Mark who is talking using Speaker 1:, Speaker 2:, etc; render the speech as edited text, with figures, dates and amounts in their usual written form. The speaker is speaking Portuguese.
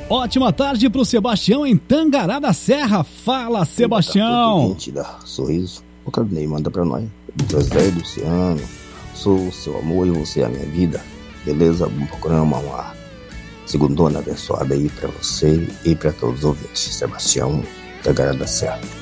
Speaker 1: Ótima tarde pro Sebastião em Tangará da Serra. Fala, Sebastião.
Speaker 2: Da Sorriso. O Claudinei manda pra nós. José Luciano. Sou o seu amor e você é a minha vida. Beleza? Bom programa, uma segundona abençoada aí pra você e pra todos os ouvintes. Sebastião, Tangará da Serra.